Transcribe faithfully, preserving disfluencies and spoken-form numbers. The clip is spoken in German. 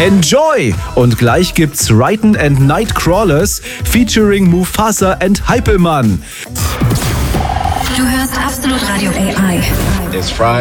Enjoy! Und gleich gibt's Raiden and Nightcrawlers featuring Mufasa and Hypelmann. Du hörst Absolut Radio A I. It's Friday.